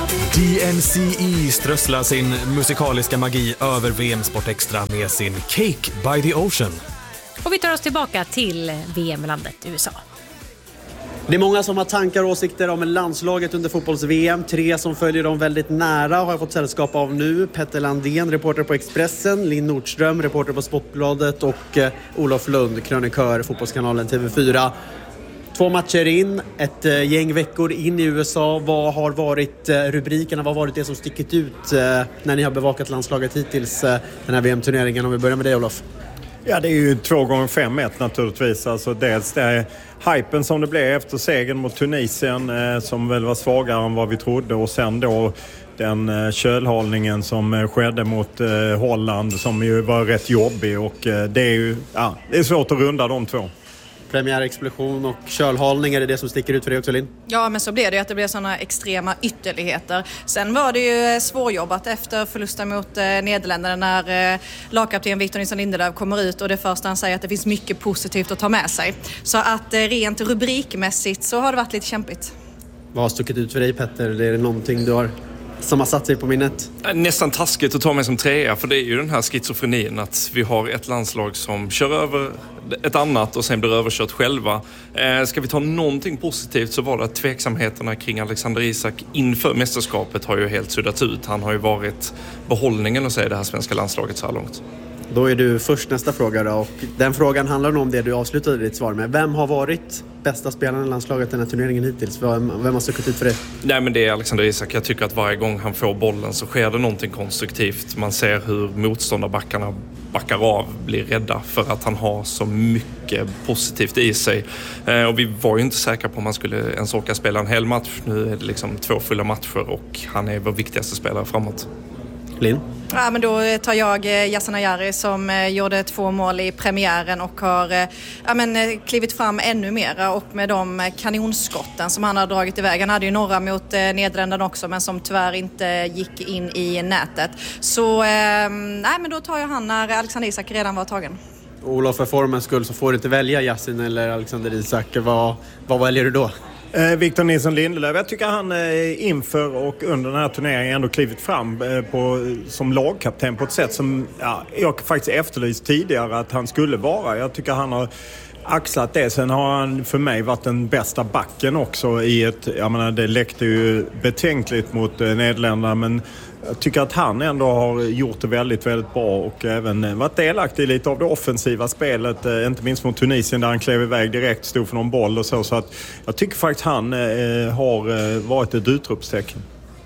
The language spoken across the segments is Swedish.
DNCE strösslar sin musikaliska magi över VM Sport Extra med sin Cake by the Ocean. Och vi tar oss tillbaka till VM-landet USA. Det är många som har tankar och åsikter om landslaget under fotbolls-VM. 3 som följer dem väldigt nära har jag fått sällskap av nu. Petter Landén, reporter på Expressen. Linn Nordström, reporter på Sportbladet. Och Olof Lund, krönikör, fotbollskanalen TV4. 2 matcher in, ett gäng veckor in i USA. Vad har varit rubrikerna? Vad har varit det som stickit ut när ni har bevakat landslaget hittills den här VM-turneringen? Om vi börjar med dig, Olof. Ja, det är ju 2x5-1 naturligtvis. Alltså dels det är hypen som det blev efter segern mot Tunisien som väl var svagare än vad vi trodde. Och sen då den kölhållningen som skedde mot Holland som ju var rätt jobbig. Och det är ju det är svårt att runda de två. Premiärexplosion och kölhalning, är det som sticker ut för dig också, Linn? Ja, men så blev det att det blev sådana extrema ytterligheter. Sen var det ju svårjobbat efter förlusten mot Nederländerna när lagkapten Victor Nilsson Lindelöf kommer ut och det första han säger att det finns mycket positivt att ta med sig. Så att rent rubrikmässigt så har det varit lite kämpigt. Vad har stuckit ut för dig, Petter? Är det någonting du har som har satt sig på minnet? Nästan taskigt att ta mig som 3, för det är ju den här schizofrenin att vi har ett landslag som kör över ett annat och sen blir överkört själva. Ska vi ta någonting positivt så var det att tveksamheterna kring Alexander Isak inför mästerskapet har ju helt suddats ut. Han har ju varit behållningen att säga det här svenska landslaget så här långt. Då är du först nästa fråga då, och den frågan handlar nog om det du avslutade ditt svar med. Vem har varit bästa spelaren i landslaget den här turneringen hittills? Vem har stuckit ut för det? Nej, men det är Alexander Isak. Jag tycker att varje gång han får bollen så sker det någonting konstruktivt. Man ser hur motståndarbackarna backar av, blir rädda för att han har så mycket positivt i sig. Och vi var ju inte säkra på om han skulle ens orka spela en hel match. Nu är det liksom 2 fulla matcher och han är vår viktigaste spelare framåt. Linn? Ja, men då tar jag Yasin Ayari som gjorde 2 mål i premiären och har klivit fram ännu mera, och med de kanonskotten som han har dragit iväg. Han hade ju några mot Nederländerna också, men som tyvärr inte gick in i nätet. Så men då tar jag han när Alexander Isak redan var tagen. Olof, för formens skull så får du inte välja Yasin eller Alexander Isak. Vad väljer du då? Victor Nilsson Lindelöf, jag tycker han inför och under den här turneringen ändå klivit fram som lagkapten på ett sätt som jag faktiskt efterlyst tidigare att han skulle vara. Jag tycker han har axlat det. Sen har han för mig varit den bästa backen också det läckte ju betänkligt mot Nederländerna, men jag tycker att han ändå har gjort det väldigt, väldigt bra och även varit delaktig i lite av det offensiva spelet, inte minst mot Tunisien där han klev iväg direkt, stod för någon boll och så att jag tycker faktiskt han har varit ett utropstecken.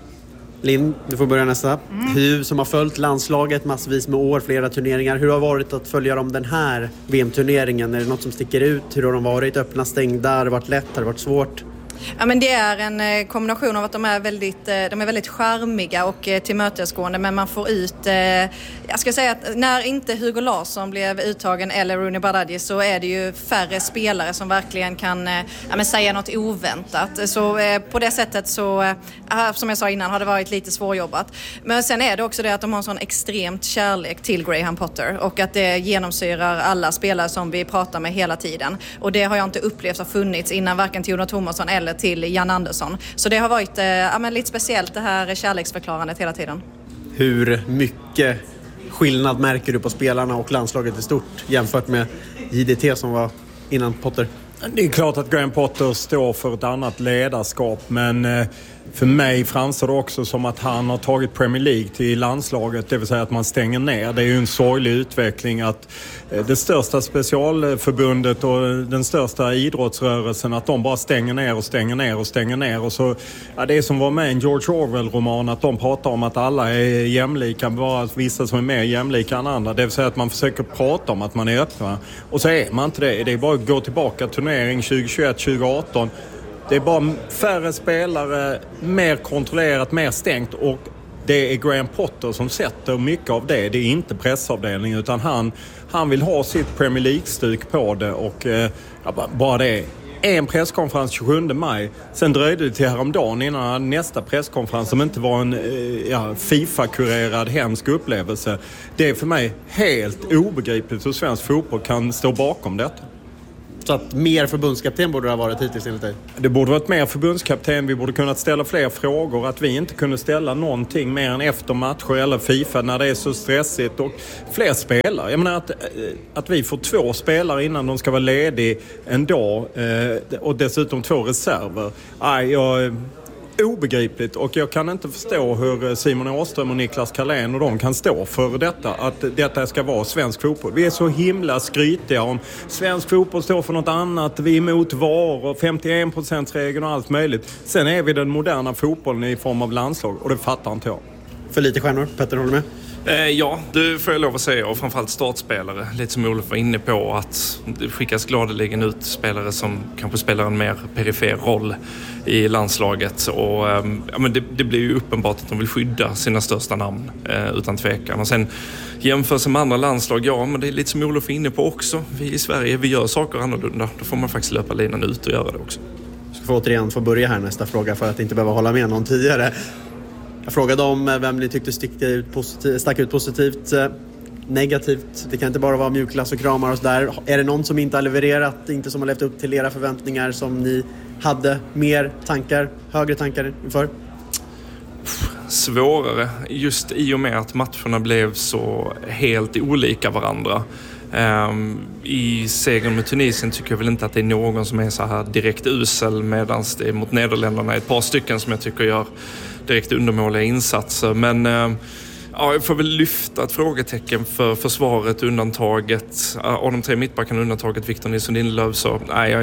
Linn, du får börja nästa. Hur som har följt landslaget massvis med år, flera turneringar. Hur har det varit att följa dem den här VM-turneringen? Är det något som sticker ut? Hur har de varit? Öppna, stängda? Har det varit lätt? Har det varit svårt? Ja, men det är en kombination av att de är väldigt charmiga och tillmötesgående, men man får ut, jag ska säga att när inte Hugo Larsson blev uttagen eller Rooney Bardghji så är det ju färre spelare som verkligen kan säga något oväntat. Så på det sättet så, som jag sa innan, har det varit lite svårjobbat. Men sen är det också det att de har en sån extremt kärlek till Graham Potter och att det genomsyrar alla spelare som vi pratar med hela tiden. Och det har jag inte upplevt har funnits innan varken till Jonas Thomasson eller till Jan Andersson. Så det har varit lite speciellt det här kärleksförklarandet hela tiden. Hur mycket skillnad märker du på spelarna och landslaget i stort jämfört med JDT som var innan Potter? Det är klart att Graham Potter står för ett annat ledarskap, men för mig framstår det också som att han har tagit Premier League till landslaget, det vill säga att man stänger ner. Det är ju en sorglig utveckling att det största specialförbundet och den största idrottsrörelsen, att de bara stänger ner och stänger ner och stänger ner. Och så, det är som var med en George Orwell-roman, att de pratar om att alla är jämlika, bara vissa som är mer jämlika än andra. Det vill säga att man försöker prata om att man är öppna. Och så är man inte det. Det är bara att gå tillbaka till turnering 2021-2018. Det är bara färre spelare, mer kontrollerat, mer stängt, och det är Graham Potter som sätter mycket av det. Det är inte pressavdelningen, utan han vill ha sitt Premier League-stuk på det, och bara det. En presskonferens 27 maj, sen dröjde det till häromdagen innan han hade nästa presskonferens som inte var en FIFA-kurerad hemsk upplevelse. Det är för mig helt obegripligt hur svensk fotboll kan stå bakom detta. Så att mer förbundskapten borde det ha varit hittills enligt dig? Det borde varit mer förbundskapten. Vi borde kunnat ställa fler frågor. Att vi inte kunde ställa någonting mer än efter matcher eller FIFA när det är så stressigt. Och fler spelare. Jag menar att vi får 2 spelare innan de ska vara ledig en dag. Och dessutom 2 reserver. Obegripligt, och jag kan inte förstå hur Simon Åström och Niklas Carlén och de kan stå för detta, att detta ska vara svensk fotboll. Vi är så himla skrytiga om svensk fotboll står för något annat, vi är emot VAR och 51%-regeln och allt möjligt. Sen är vi den moderna fotbollen i form av landslag, och det fattar inte jag. För lite stjärnor, Petter, håller med? Ja, det får jag lov att säga, och framförallt startspelare. Lite som Olof var inne på, att det skickas gladeligen ut spelare som kanske spelar en mer perifer roll i landslaget. Och men det blir ju uppenbart att de vill skydda sina största namn, utan tvekan. Och sen jämför med andra landslag, ja, men det är lite som Olof var inne på också. Vi i Sverige, vi gör saker annorlunda. Då får man faktiskt löpa linan ut och göra det också. Jag ska återigen få börja här nästa fråga för att inte behöva hålla med någon tidigare. Jag frågade om vem ni tyckte stack ut positivt, negativt. Det kan inte bara vara mjukglass och kramar och så där. Är det någon som inte har levererat, inte som har levt upp till era förväntningar, som ni hade mer tankar, högre tankar inför? Svårare, just i och med att matcherna blev så helt olika varandra. I segern med Tunisien tycker jag väl inte att det är någon som är så här direkt usel, medan det är mot Nederländerna ett par stycken som jag tycker gör direkt undermåliga insatser. Men jag får väl lyfta ett frågetecken för försvaret, undantaget av de 3 mittbackarna, undantaget Victor Nilsson Lindelöf. Så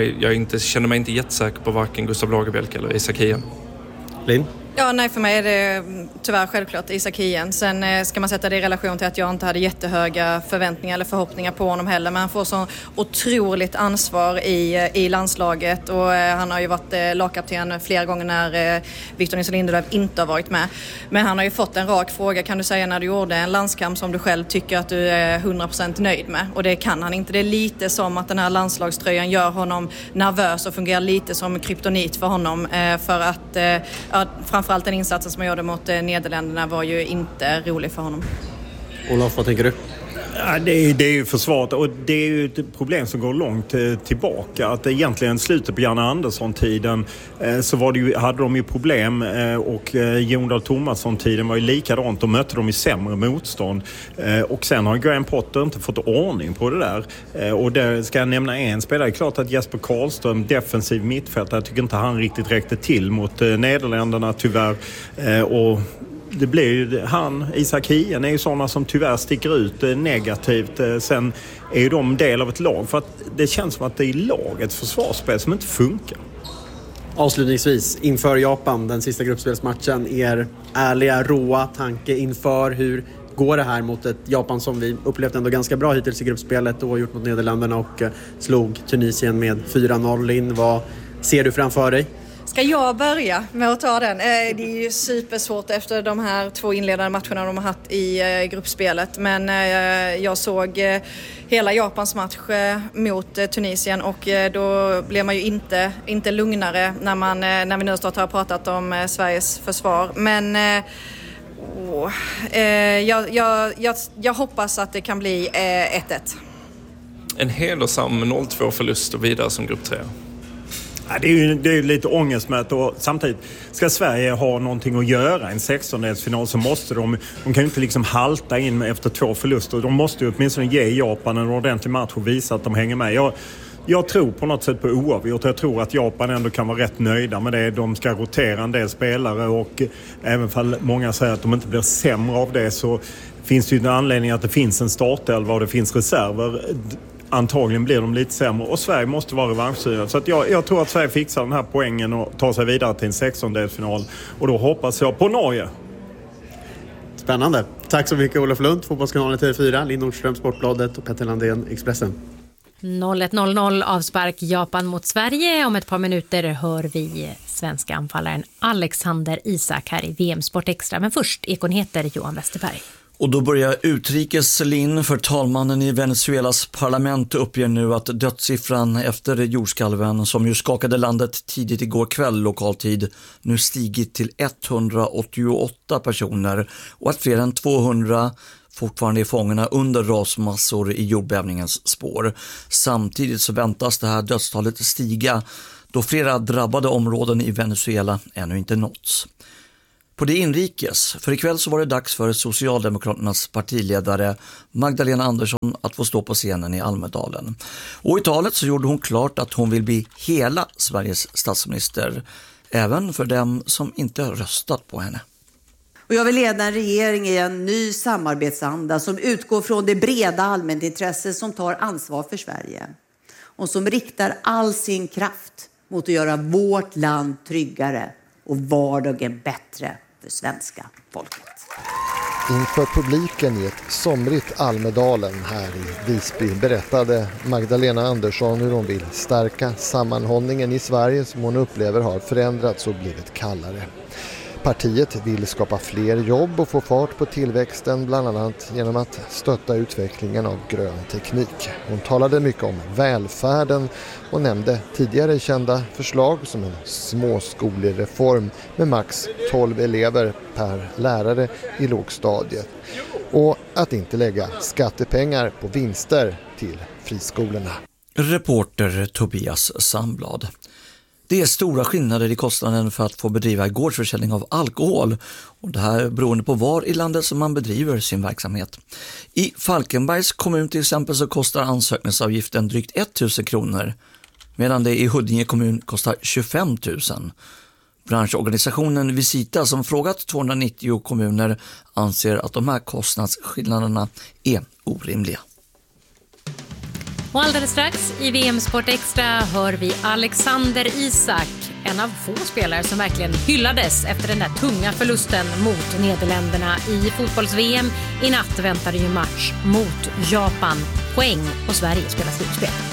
jag känner mig inte jättesäker på varken Gustav Lagerbielke eller Isak Hien. Linn? Ja, nej, för mig är det tyvärr självklart Isak Hien. Sen ska man sätta det i relation till att jag inte hade jättehöga förväntningar eller förhoppningar på honom heller. Men han får så otroligt ansvar i landslaget, och han har ju varit lagkapten flera gånger när Victor Nilsson Lindelöf inte har varit med. Men han har ju fått en rak fråga, kan du säga när du gjorde en landskamp som du själv tycker att du är 100% nöjd med? Och det kan han inte. Det är lite som att den här landslagströjan gör honom nervös och fungerar lite som kryptonit för honom. För att framförallt den insatsen som jag gjorde mot Nederländerna var ju inte rolig för honom. Olof, vad tänker du? Ja, det är ju försvaret, och det är ju ett problem som går långt tillbaka. Att egentligen slutet på Janne Andersson-tiden så hade de ju problem, och Jon Dahl Tomasson-tiden var ju likadant. De mötte de ju sämre motstånd. Och sen har Graham Potter inte fått ordning på det där. Och där ska jag nämna en spelare. Det är klart att Jesper Karlström, defensiv mittfältare, jag tycker inte han riktigt räckte till mot Nederländerna tyvärr. Och det blir ju Isak Hien är ju sådana som tyvärr sticker ut negativt. Sen är ju de del av ett lag, för att det känns som att det är lagets försvarsspel som inte funkar. Avslutningsvis, inför Japan, den sista gruppspelsmatchen, er ärliga, råa tanke inför hur går det här mot ett Japan som vi upplevt ändå ganska bra hittills i gruppspelet och gjort mot Nederländerna och slog Tunisien med 4-0 in. Vad ser du framför dig? Ska jag börja med att ta den? Det är ju supersvårt efter de här 2 inledande matcherna de har haft i gruppspelet. Men jag såg hela Japans match mot Tunisien, och då blev man ju inte lugnare när vi nu har pratat om Sveriges försvar. Men jag hoppas att det kan bli 1-1. En hedersam 0-2-förlust och vidare som grupp 3. Det är ju lite ångestmätt, och samtidigt ska Sverige ha någonting att göra i en 16-delsfinal, så måste de kan ju inte liksom halta in efter 2 förluster. De måste ju åtminstone ge Japan en ordentlig match och visa att de hänger med. Jag tror på något sätt på oavgjort. Jag tror att Japan ändå kan vara rätt nöjda med det. De ska rotera en del spelare, och även om många säger att de inte blir sämre av det, så finns det ju en anledning att det finns en startelva och det finns reserver. Antagligen blir de lite sämre, och Sverige måste vara revanschsida. Så att jag tror att Sverige fixar den här poängen och tar sig vidare till en 16-delsfinal. Och då hoppas jag på Norge. Spännande. Tack så mycket Olof Lund, Fotbollskanalen TV4, Linn Nordström, Sportbladet och Petter Landén, Expressen. 0-1-0-0 avspark Japan mot Sverige. Om ett par minuter hör vi svenska anfallaren Alexander Isak här i VM Sport Extra. Men först Ekonheter, Johan Westerberg. Och då börjar utrikeslinn, för talmannen i Venezuelas parlament uppger nu att dödssiffran efter jordskalven, som ju skakade landet tidigt igår kväll lokaltid, nu stigit till 188 personer, och att fler än 200 fortfarande är fångarna under rasmassor i jordbävningens spår. Samtidigt så väntas det här dödstalet stiga då flera drabbade områden i Venezuela ännu inte nåtts. På det inrikes, för ikväll så var det dags för Socialdemokraternas partiledare Magdalena Andersson att få stå på scenen i Almedalen. Och i talet så gjorde hon klart att hon vill bli hela Sveriges statsminister, även för dem som inte röstat på henne. Och jag vill leda en regering i en ny samarbetsanda som utgår från det breda allmänintresset som tar ansvar för Sverige. Och som riktar all sin kraft mot att göra vårt land tryggare och vardagen bättre för svenska folket. Inför publiken i ett somrigt Almedalen här i Visby berättade Magdalena Andersson hur hon vill stärka sammanhållningen i Sverige som hon upplever har förändrats och blivit kallare. Partiet vill skapa fler jobb och få fart på tillväxten bland annat genom att stötta utvecklingen av grön teknik. Hon talade mycket om välfärden och nämnde tidigare kända förslag som en småskolereform med max 12 elever per lärare i lågstadiet och att inte lägga skattepengar på vinster till friskolorna. Reporter Tobias Sandblad. Det är stora skillnader i kostnaden för att få bedriva gårdsförsäljning av alkohol och det här beroende på var i landet som man bedriver sin verksamhet. I Falkenbergs kommun till exempel så kostar ansökningsavgiften drygt 1 000 kronor medan det i Huddinge kommun kostar 25 000. Branschorganisationen Visita som frågat 290 kommuner anser att de här kostnadsskillnaderna är orimliga. Och alldeles strax i VM Sport Extra hör vi Alexander Isak, en av få spelare som verkligen hyllades efter den där tunga förlusten mot Nederländerna i fotbolls-VM. I natt väntar det ju match mot Japan. Poäng och Sverige spelar slutspel.